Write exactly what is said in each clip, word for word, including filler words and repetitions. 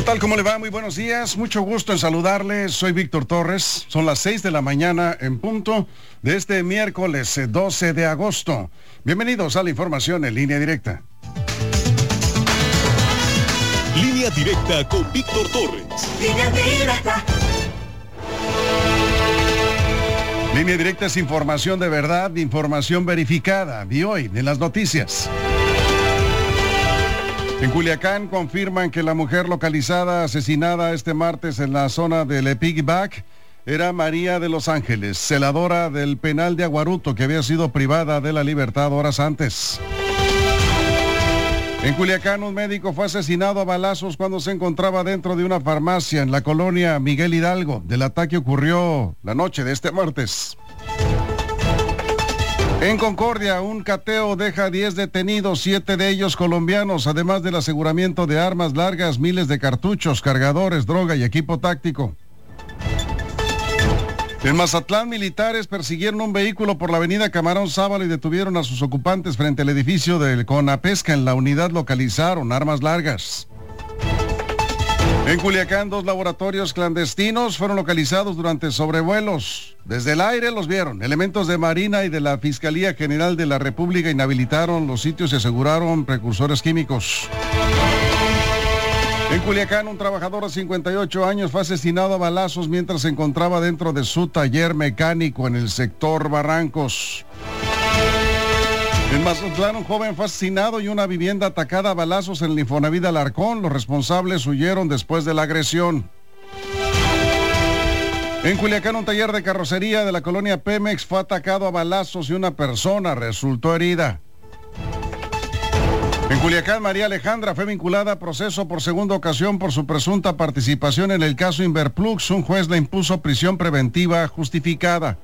¿Qué tal? ¿Cómo le va? Muy buenos días. Mucho gusto en saludarles. Soy Víctor Torres. Son las seis de la mañana en punto de este miércoles doce de agosto. Bienvenidos a la información en línea directa. Línea directa con Víctor Torres. Línea directa. Línea directa es información de verdad, información verificada. Y hoy en las noticias. En Culiacán confirman que la mujer localizada asesinada este martes en la zona del Piggyback era María de los Ángeles, celadora del penal de Aguaruto, que había sido privada de la libertad horas antes. En Culiacán, un médico fue asesinado a balazos cuando se encontraba dentro de una farmacia en la colonia Miguel Hidalgo. El ataque ocurrió la noche de este martes. En Concordia, un cateo deja diez detenidos, siete de ellos colombianos, además del aseguramiento de armas largas, miles de cartuchos, cargadores, droga y equipo táctico. En Mazatlán, militares persiguieron un vehículo por la avenida Camarón Sábalo y detuvieron a sus ocupantes frente al edificio del Conapesca. En la unidad localizaron armas largas. En Culiacán, dos laboratorios clandestinos fueron localizados durante sobrevuelos. Desde el aire los vieron. Elementos de Marina y de la Fiscalía General de la República inhabilitaron los sitios y aseguraron precursores químicos. En Culiacán, un trabajador de cincuenta y ocho años fue asesinado a balazos mientras se encontraba dentro de su taller mecánico en el sector Barrancos. En Mazatlán, un joven fue asesinado y una vivienda atacada a balazos en el Infonavit Alarcón. Los responsables huyeron después de la agresión. En Culiacán, un taller de carrocería de la colonia Pemex fue atacado a balazos y una persona resultó herida. En Culiacán, María Alejandra fue vinculada a proceso por segunda ocasión por su presunta participación en el caso Inverplux. Un juez le impuso prisión preventiva justificada.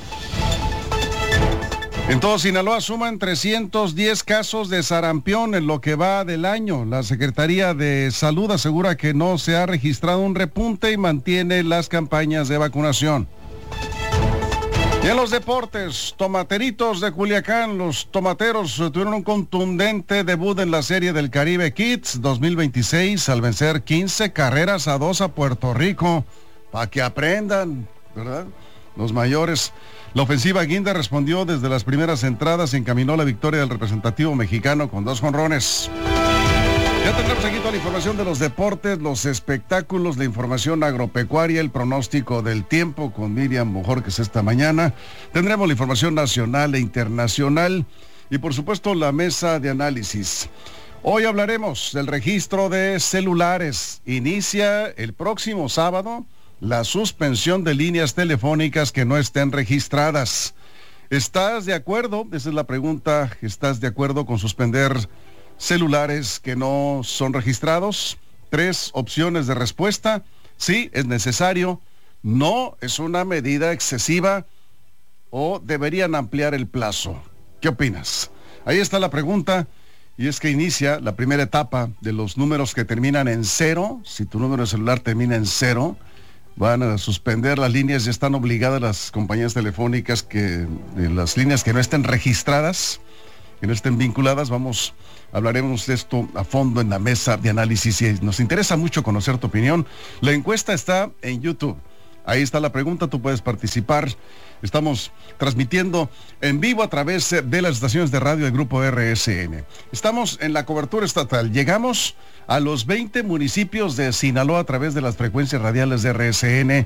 En todo Sinaloa suman trescientos diez casos de sarampión en lo que va del año. La Secretaría de Salud asegura que no se ha registrado un repunte y mantiene las campañas de vacunación. Y en los deportes, tomateritos de Culiacán, los tomateros tuvieron un contundente debut en la Serie del Caribe Kids dos mil veintiséis al vencer quince carreras a dos a Puerto Rico, para que aprendan, ¿verdad? Los mayores. La ofensiva Guinda respondió desde las primeras entradas y encaminó la victoria del representativo mexicano con dos jonrones. Ya tendremos aquí toda la información de los deportes, los espectáculos, la información agropecuaria, el pronóstico del tiempo con Miriam Bojorquez esta mañana. Tendremos la información nacional e internacional y por supuesto la mesa de análisis. Hoy hablaremos del registro de celulares. Inicia el próximo sábado la suspensión de líneas telefónicas que no estén registradas. ¿Estás de acuerdo? Esa es la pregunta. ¿Estás de acuerdo con suspender celulares que no son registrados? Tres opciones de respuesta. Sí, es necesario. No, es una medida excesiva. O deberían ampliar el plazo. ¿Qué opinas? Ahí está la pregunta. Y es que inicia la primera etapa de los números que terminan en cero. Si tu número de celular termina en cero, van a suspender las líneas. Ya están obligadas las compañías telefónicas que, de las líneas que no estén registradas, que no estén vinculadas. Vamos, hablaremos de esto a fondo en la mesa de análisis y nos interesa mucho conocer tu opinión. La encuesta está en YouTube. Ahí está la pregunta, tú puedes participar. Estamos transmitiendo en vivo a través de las estaciones de radio del Grupo R S N. Estamos en la cobertura estatal. Llegamos a los veinte municipios de Sinaloa a través de las frecuencias radiales de R S N.